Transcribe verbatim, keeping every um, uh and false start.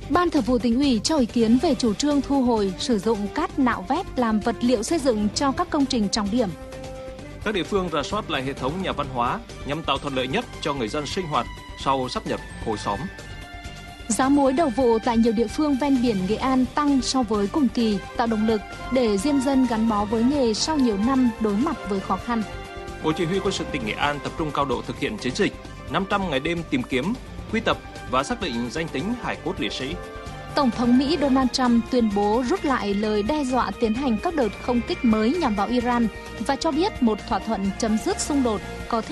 Ban Thường vụ Tỉnh ủy cho ý kiến về chủ trương thu hồi sử dụng cát nạo vét làm vật liệu xây dựng cho các công trình trọng điểm. Các địa phương rà soát lại hệ thống nhà văn hóa nhằm tạo thuận lợi nhất cho người dân sinh hoạt sau sáp nhập khối xóm. Giá muối đầu vụ tại nhiều địa phương ven biển Nghệ An tăng so với cùng kỳ, tạo động lực để diêm dân gắn bó với nghề sau nhiều năm đối mặt với khó khăn. Bộ Chỉ huy Quân sự tỉnh Nghệ An tập trung cao độ thực hiện chiến dịch năm trăm ngày đêm tìm kiếm, quy tập và xác định danh tính hải cốt liệt sĩ. Tổng thống Mỹ Donald Trump tuyên bố rút lại lời đe dọa tiến hành các đợt không kích mới nhằm vào Iran và cho biết một thỏa thuận chấm dứt xung đột có thể